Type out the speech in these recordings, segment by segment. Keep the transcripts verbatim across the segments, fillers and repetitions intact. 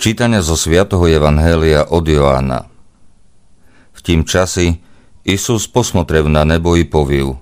Čítania zo svätého Evanjelia od Joána. V tým časi Isus posmotrev na nebo i poviu: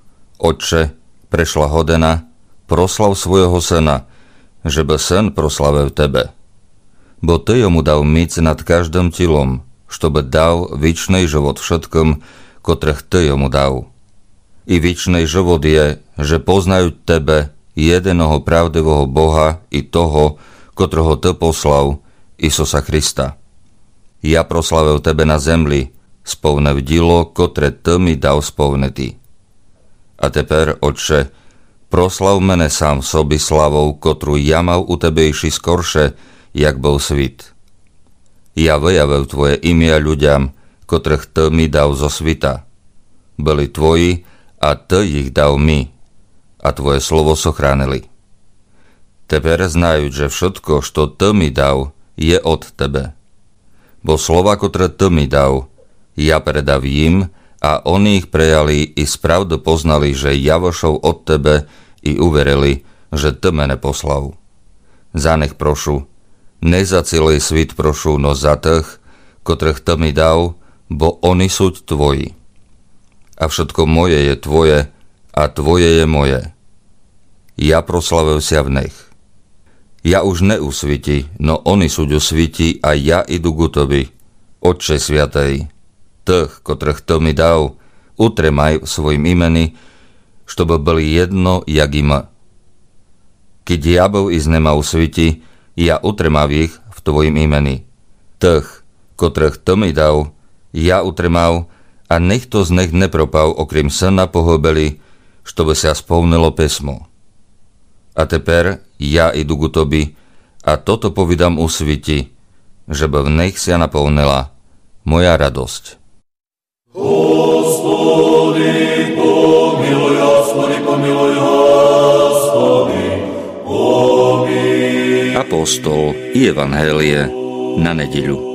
Otče, prešla hodina, proslav svojho syna, žeby syn proslavel tebe. Bo ty jomu dal mic nad každým tilom, štoby dal vičný život všetkým, kotrých ty jomu dal. I vičný život je, že poznajú tebe, jediného pravdivého Boha i toho, kotroho ty poslal, Isusa Krista. Ja proslavil tebe na zemli, spovnev dilo, kotre ty mi dal spovneti. A teper, Otče, proslav mene sám sobi slavou, kotru ja mal u tebe iši skorše, jak bol svit. Ja vyjavil tvoje imia ľuďam, kotrých ty mi dal zo svita. Byli tvoji a ty ich dal mi, a tvoje slovo sochránili. Teper znajú, že všetko, što ty mi dal, je od tebe. Bo slova, ktoré ty mi dal, ja predav im, a oni ich prejali i spravdu poznali, že ja vošol od tebe i uverili, že ty mene poslal. Za nich prošu, ne za celý svit prošu, no za tých, ktorých ty mi dal, bo oni sú tvoji. A všetko moje je tvoje, a tvoje je moje. Ja proslavil sa v nich. Ja už neusviti, no oni sú usviti a ja idu ku tobi. Otče sviatej, tých, kotrých ty mi dal, utremaj svojim imeni, štoby byli jedno, jak ima. Keď ja bol iz nema usviti, ja utremav ich v tvojim imeni. Tých, kotrých ty mi dal, ja utremav, a nech to z nich nepropal, okrem syna pohobeli, štoby sa spovnilo písmo. A teper ja idu ku tobi, a toto povidam u sviti, žeby v nich sa naplnila moja radosť. Господи, помилуй, Господи, помилуй, Господи, помилуj. Apostol i Evanjelie na nedeľu.